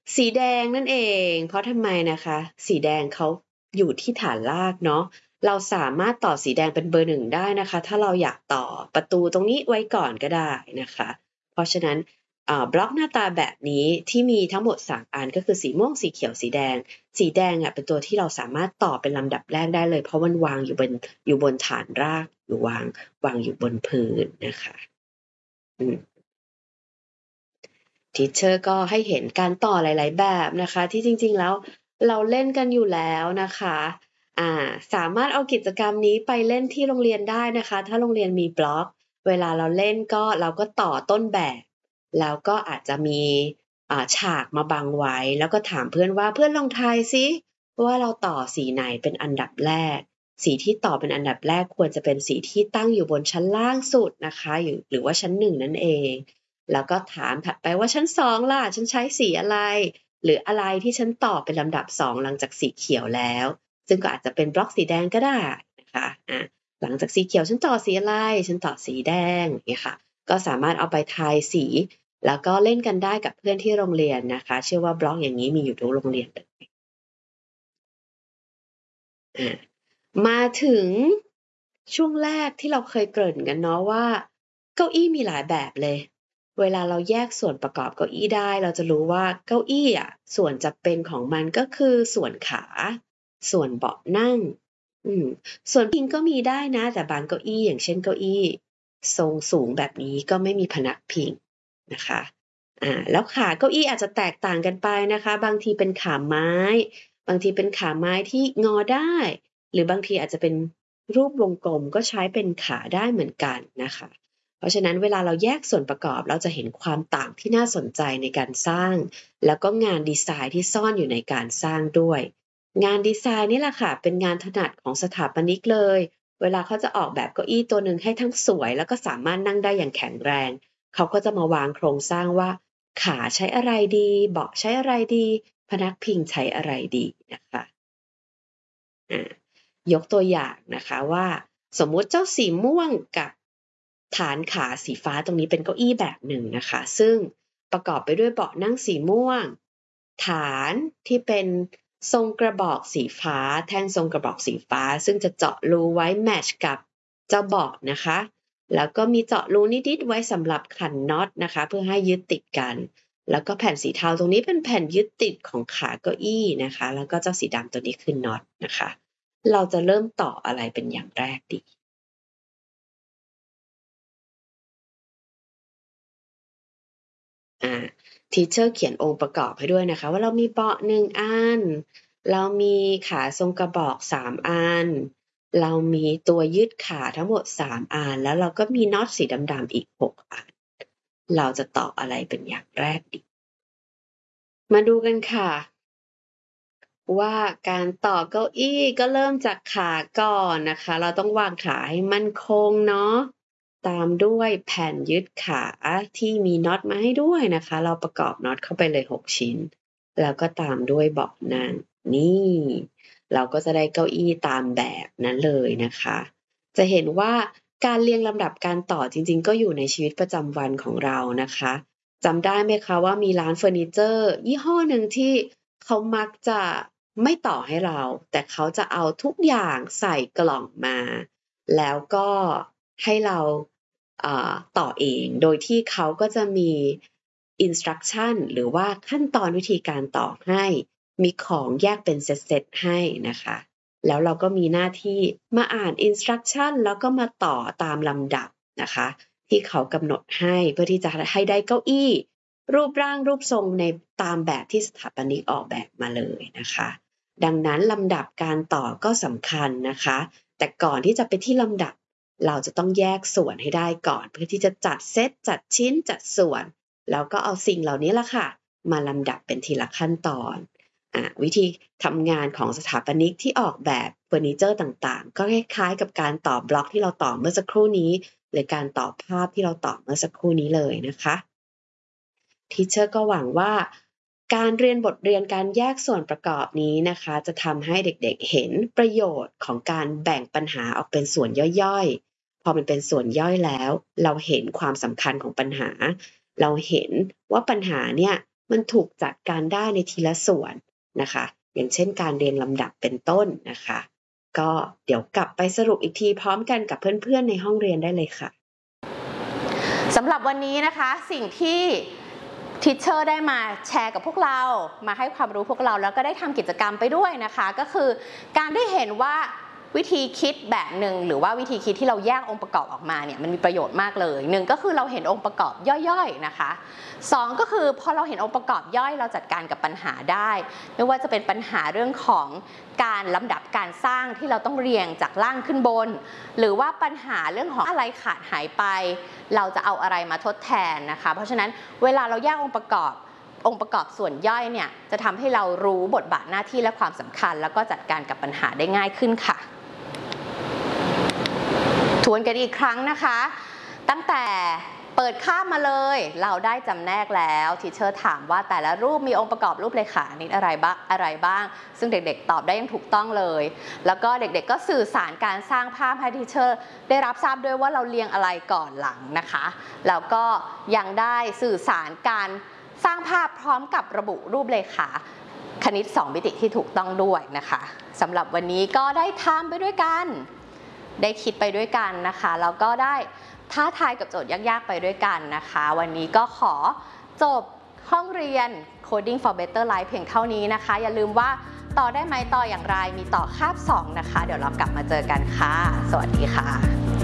สีแดงนั่นเอง เพราะทำไมนะคะ สีแดงเขาอยู่ที่ฐานรากเนาะ เราสามารถต่อสีแดงเป็นเบอร์1ได้นะคะ ถ้าเราอยากต่อประตูตรงนี้ไว้ก่อนก็ได้นะคะ เพราะฉะนั้นบล็อกหน้าตาแบบนี้ที่มีทั้งหมด3อันก็คือสีม่วงสีเขียวสีแดง สีแดงอ่ะเป็นตัวที่เราสามารถต่อเป็นลำดับแรกได้เลยเพราะมันวางอยู่บนฐานรากหรือวางอยู่บนพื้นนะคะทีเชอร์ก็ให้เห็นการต่อหลายๆแบบนะคะที่จริงๆแล้วเราเล่นกันอยู่แล้วนะคะสามารถเอากิจกรรมนี้ไปเล่นที่โรงเรียนได้นะคะถ้าโรงเรียนมีบล็อกเวลาเราเล่นก็เราก็ต่อต้นแบบแล้วก็อาจจะมีฉากมาบังไว้แล้วก็ถามเพื่อนว่าเพื่อนลองทายซิว่าเราต่อสีไหนเป็นอันดับแรกสีที่ต่อเป็นอันดับแรกควรจะเป็นสีที่ตั้งอยู่บนชั้นล่างสุดนะคะหรือว่าชั้น1นั่นเองแล้วก็ถามถัดไปว่าชั้น2ล่ะฉันใช้สีอะไรหรืออะไรที่ฉันต่อเป็นลำดับ2หลังจากสีเขียวแล้วซึ่งก็อาจจะเป็นบล็อกสีแดงก็ได้นะคะหลังจากสีเขียวฉันต่อสีอะไรฉันต่อสีแดงอย่างเงี้ยค่ะก็สามารถเอาไปทายสีแล้วก็เล่นกันได้กับเพื่อนที่โรงเรียนนะคะเชื่อว่าบล็อกอย่างนี้มีอยู่ทุกโรงเรียนเลยมาถึงช่วงแรกที่เราเคยเกริ่นกันเนาะว่าเก้าอี้มีหลายแบบเลยเวลาเราแยกส่วนประกอบเก้าอี้ได้เราจะรู้ว่าเก้าอี้ส่วนจะเป็นของมันก็คือส่วนขาส่วนเบาะนั่งส่วนพิงก็มีได้นะแต่บางเก้าอี้อย่างเช่นเก้าอี้ทรงสูงแบบนี้ก็ไม่มีพนักพิงนะคะแล้วขาเก้าอี้อาจจะแตกต่างกันไปนะคะบางทีเป็นขาไม้บางทีเป็นขาไม้ที่งอได้หรือบางทีอาจจะเป็นรูปวงกลมก็ใช้เป็นขาได้เหมือนกันนะคะเพราะฉะนั้นเวลาเราแยกส่วนประกอบเราจะเห็นความต่างที่น่าสนใจในการสร้างแล้วก็งานดีไซน์ที่ซ่อนอยู่ในการสร้างด้วยงานดีไซน์นี่แหละค่ะเป็นงานถนัดของสถาปนิกเลยเวลาเขาจะออกแบบเก้าอี้ตัวหนึ่งให้ทั้งสวยแล้วก็สามารถนั่งได้อย่างแข็งแรงเขาก็จะมาวางโครงสร้างว่าขาใช้อะไรดีเบาะใช้อะไรดีพนักพิงใช้อะไรดีนะคะยกตัวอย่างนะคะว่าสมมุติเจ้าสีม่วงกับฐานขาสีฟ้าตรงนี้เป็นเก้าอี้แบบหนึ่งนะคะซึ่งประกอบไปด้วยเบาะนั่งสีม่วงฐานที่เป็นทรงกระบอกสีฟ้าแท่งทรงกระบอกสีฟ้าซึ่งจะเจาะรูไว้แมทช์กับเจ้าเบาะนะคะแล้วก็มีเจาะรูนิดๆไว้สำหรับขันน็อตนะคะเพื่อให้ยึดติดกันแล้วก็แผ่นสีเทาตรงนี้เป็นแผ่นยึดติดของขาเก้าอี้นะคะแล้วก็เจ้าสีดำตัวนี้คือน็อตนะคะเราจะเริ่มต่ออะไรเป็นอย่างแรกดีทีเชอร์เขียนองค์ประกอบให้ด้วยนะคะว่าเรามีเบาะ1อันเรามีขาทรงกระบอก3อันเรามีตัวยืดขาทั้งหมด3อันแล้วเราก็มีน็อตสีดำๆอีก6อันเราจะต่ออะไรเป็นอย่างแรกดีมาดูกันค่ะว่าการต่อเก้าอี้ก็เริ่มจากขาก่อนนะคะเราต้องวางขาให้มั่นคงเนาะตามด้วยแผ่นยึดขาที่มีน็อตมาให้ด้วยนะคะเราประกอบน็อตเข้าไปเลย6ชิ้นแล้วก็ตามด้วยเบาะนั่งนี่เราก็จะได้เก้าอี้ตามแบบนั้นเลยนะคะจะเห็นว่าการเรียงลำดับการต่อจริงๆก็อยู่ในชีวิตประจำวันของเรานะคะจำได้ไหมคะว่ามีร้านเฟอร์นิเจอร์ยี่ห้อหนึ่งที่เขามักจะไม่ต่อให้เราแต่เขาจะเอาทุกอย่างใส่กล่องมาแล้วก็ให้เราต่อเองโดยที่เขาก็จะมี instruction หรือว่าขั้นตอนวิธีการต่อให้มีของแยกเป็นเซตๆให้นะคะแล้วเราก็มีหน้าที่มาอ่าน instruction แล้วก็มาต่อตามลำดับนะคะที่เขากำหนดให้เพื่อที่จะให้ได้เก้าอี้รูปร่างรูปทรงในตามแบบที่สถาปนิกออกแบบมาเลยนะคะดังนั้นลำดับการต่อก็สำคัญนะคะแต่ก่อนที่จะไปที่ลำดับเราจะต้องแยกส่วนให้ได้ก่อนเพื่อที่จะจัดเซตจัดชิ้นจัดส่วนแล้วก็เอาสิ่งเหล่านี้ละค่ะมาลำดับเป็นทีละขั้นตอนวิธีทำงานของสถาปนิกที่ออกแบบเฟอร์นิเจอร์ต่างๆก็คล้ายๆกับการต่อบล็อกที่เราต่อเมื่อสักครู่นี้หรือการต่อภาพที่เราต่อเมื่อสักครู่นี้เลยนะคะทีเชอร์ก็หวังว่าการเรียนบทเรียนการแยกส่วนประกอบนี้นะคะจะทำให้เด็กๆเห็นประโยชน์ของการแบ่งปัญหาออกเป็นส่วนย่อยๆพอมันเป็นส่วนย่อยแล้วเราเห็นความสำคัญของปัญหาเราเห็นว่าปัญหาเนี่ยมันถูกจัดการได้ในทีละส่วนนะคะอย่างเช่นการเรียงลำดับเป็นต้นนะคะก็เดี๋ยวกลับไปสรุปอีกทีพร้อมกันกับเพื่อนๆในห้องเรียนได้เลยค่ะสำหรับวันนี้นะคะสิ่งที่ทิชเชอร์ได้มาแชร์กับพวกเรามาให้ความรู้พวกเราแล้วก็ได้ทำกิจกรรมไปด้วยนะคะก็คือการได้เห็นว่าวิธีคิดแบบหนึ่งหรือว่าวิธีคิดที่เราแยกองค์ประกอบออกมาเนี่ยมันมีประโยชน์มากเลยหนึ่งก็คือเราเห็นองค์ประกอบย่อยๆนะคะสองก็คือพอเราเห็นองค์ประกอบย่อยเราจัดการกับปัญหาได้ไม่ว่าจะเป็นปัญหาเรื่องของการลำดับการสร้างที่เราต้องเรียงจากล่างขึ้นบนหรือว่าปัญหาเรื่องของอะไรขาดหายไปเราจะเอาอะไรมาทดแทนนะคะเพราะฉะนั้นเวลาเราแยกองค์ประกอบส่วนย่อยเนี่ยจะทำให้เรารู้บทบาทหน้าที่และความสำคัญแล้วก็จัดการกับปัญหาได้ง่ายขึ้นค่ะทวนกันอีกครั้งนะคะตั้งแต่เปิดคาบมาเลยเราได้จำแนกแล้วทีเชอร์ถามว่าแต่ละรูปมีองค์ประกอบรูปเลขาคณิตอะไรบ้างซึ่งเด็กๆตอบได้อย่างถูกต้องเลยแล้วก็เด็กๆก็สื่อสารการสร้างภาพให้ทีเชอร์ได้รับทราบด้วยว่าเราเรียงอะไรก่อนหลังนะคะแล้วก็ยังได้สื่อสารการสร้างภาพพร้อมกับระบุรูปเลขาคณิต2มิติที่ถูกต้องด้วยนะคะสำหรับวันนี้ก็ได้ทำไปด้วยกันได้คิดไปด้วยกันนะคะแล้วก็ได้ท้าทายกับโจทย์ยากๆไปด้วยกันนะคะวันนี้ก็ขอจบห้องเรียน Coding for Better Life เพียงเท่านี้นะคะอย่าลืมว่าต่อได้ไหมต่ออย่างไรมีต่อคาบ2นะคะเดี๋ยวเรากลับมาเจอกันค่ะสวัสดีค่ะ